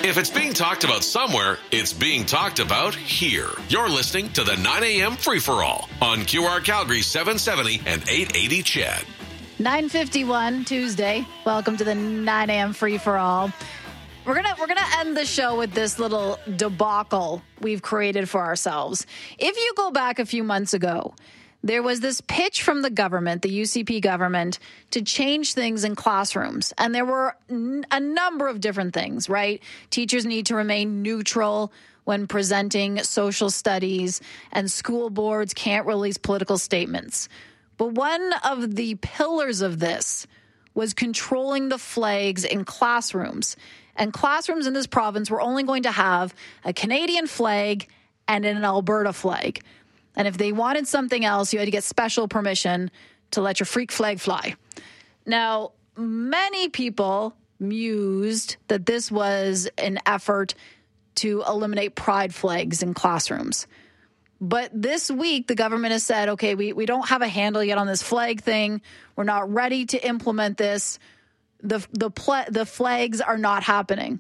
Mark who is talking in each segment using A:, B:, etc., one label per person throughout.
A: If it's being talked about somewhere, it's being talked about here. You're listening to the 9 a.m. Free-for-All on QR Calgary 770 and 880 CHED.
B: 9:51 Tuesday. Welcome to the 9 a.m. Free-for-All. We're gonna end the show with this little debacle we've created for ourselves. If you go back a few months ago, there was this pitch from the government, the UCP government, to change things in classrooms. And there were a number of different things, right? Teachers need to remain neutral when presenting social studies, and school boards can't release political statements. But one of the pillars of this was controlling the flags in classrooms. And classrooms in this province were only going to have a Canadian flag and an Alberta flag. And if they wanted something else, you had to get special permission to let your freak flag fly. Now, many people mused that this was an effort to eliminate pride flags in classrooms. But this week, the government has said, okay, we don't have a handle yet on this flag thing. We're not ready to implement this. The flags are not happening.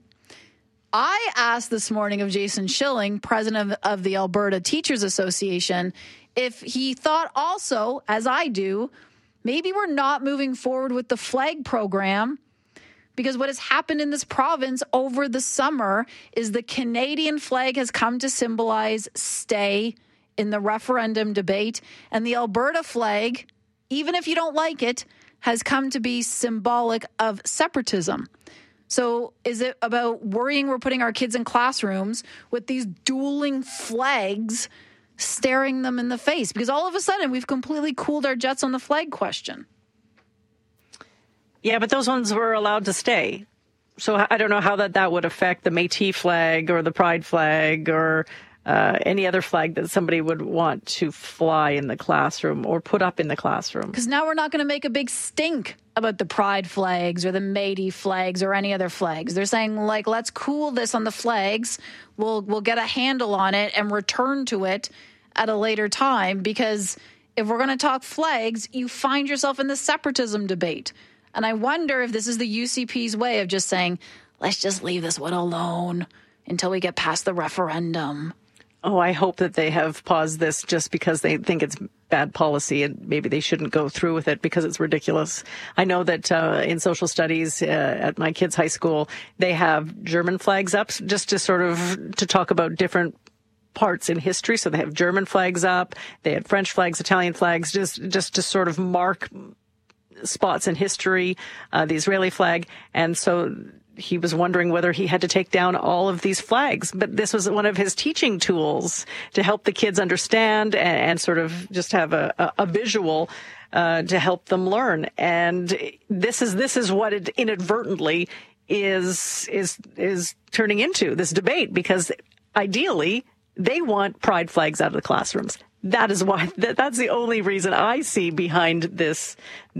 B: I asked this morning of Jason Schilling, president of the Alberta Teachers Association, if he thought also, as I do, maybe we're not moving forward with the flag program because what has happened in this province over the summer is the Canadian flag has come to symbolize stay in the referendum debate, and the Alberta flag, even if you don't like it, has come to be symbolic of separatism. So is it about worrying we're putting our kids in classrooms with these dueling flags staring them in the face? Because all of a sudden we've completely cooled our jets on the flag question.
C: Yeah, but those ones were allowed to stay. So I don't know how that would affect the Métis flag or the Pride flag or any other flag that somebody would want to fly in the classroom or put up in the classroom.
B: Because now we're not going to make a big stink about the Pride flags or the Métis flags or any other flags. They're saying, like, let's cool this on the flags. We'll get a handle on it and return to it at a later time. Because if we're going to talk flags, you find yourself in the separatism debate. And I wonder if this is the UCP's way of just saying, let's just leave this one alone until we get past the referendum.
C: Oh, I hope that they have paused this just because they think it's bad policy and maybe they shouldn't go through with it because it's ridiculous. I know that in social studies at my kids' high school, they have German flags up just to sort of to talk about different parts in history. So they have German flags up, they had French flags, Italian flags, just to sort of mark spots in history, the Israeli flag. And so he was wondering whether he had to take down all of these flags. But this was one of his teaching tools to help the kids understand and sort of just have a visual to help them learn. And this is what it inadvertently is turning into, this debate, because ideally they want pride flags out of the classrooms. That is why. That's the only reason I see behind this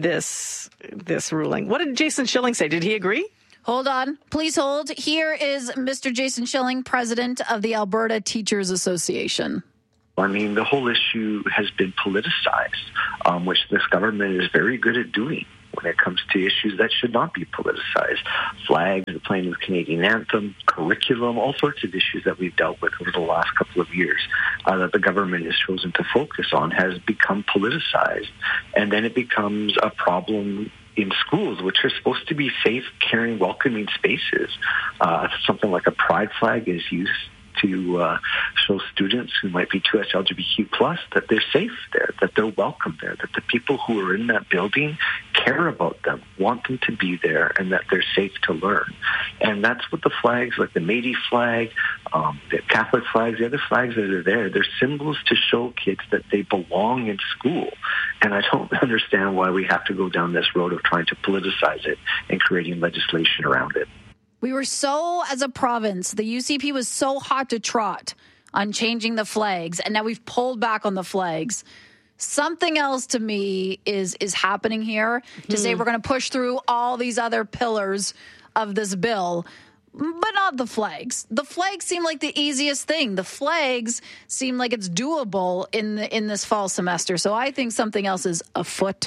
C: ruling. What did Jason Schilling say? Did he agree?
B: Hold on. Please hold. Here is Mr. Jason Schilling, president of the Alberta Teachers Association.
D: I mean, the whole issue has been politicized, which this government is very good at doing when it comes to issues that should not be politicized. Flags, the playing of the Canadian anthem, curriculum, all sorts of issues that we've dealt with over the last couple of years that the government has chosen to focus on has become politicized. And then it becomes a problem in schools, which are supposed to be safe, caring, welcoming spaces. Something like a pride flag is used to show students who might be 2S LGBTQ+, that they're safe there, that they're welcome there, that the people who are in that building care about them, want them to be there, and that they're safe to learn. And that's what the flags, like the Métis flag, the Catholic flags, the other flags that are there, they're symbols to show kids that they belong in school. And I don't understand why we have to go down this road of trying to politicize it and creating legislation around it.
B: We were so, as a province, the UCP was so hot to trot on changing the flags, and now we've pulled back on the flags. Something else to me is happening here to say we're going to push through all these other pillars of this bill, but not the flags. The flags seem like the easiest thing. The flags seem like it's doable in this fall semester. So I think something else is afoot.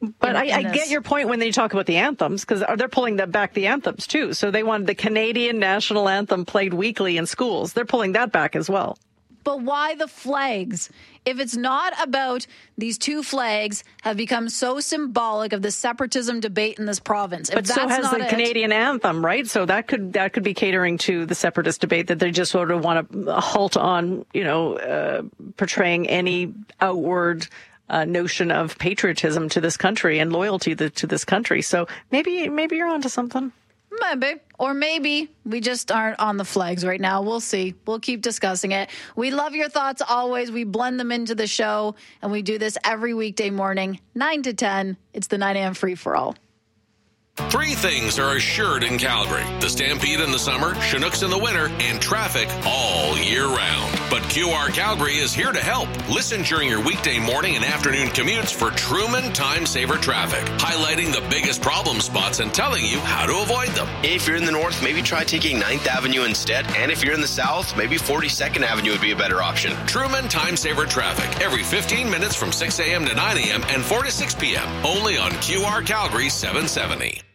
C: But I get your point when they talk about the anthems, because they're pulling back the anthems too. So they wanted the Canadian national anthem played weekly in schools. They're pulling that back as well.
B: But why the flags? If it's not about these two flags have become so symbolic of the separatism debate in this province.
C: But so has the Canadian anthem, right? So that could be catering to the separatist debate, that they just sort of want to halt on, portraying any outward notion of patriotism to this country and loyalty to this country. So maybe you're onto something.
B: Maybe. Or maybe we just aren't on the flags right now. We'll see. We'll keep discussing it. We love your thoughts always. We blend them into the show, and we do this every weekday morning, 9 to 10. It's the 9 a.m. free-for-all.
A: 3 things are assured in Calgary: the Stampede in the summer, Chinooks in the winter, and traffic all year round. But QR Calgary is here to help. Listen during your weekday morning and afternoon commutes for Truman Time Saver traffic, highlighting the biggest problem spots and telling you how to avoid them.
E: If you're in the north, maybe try taking 9th Avenue instead. And if you're in the south, maybe 42nd Avenue would be a better option.
A: Truman Time Saver traffic every 15 minutes from 6 a.m. to 9 a.m. and 4 to 6 p.m. Only on QR Calgary 770.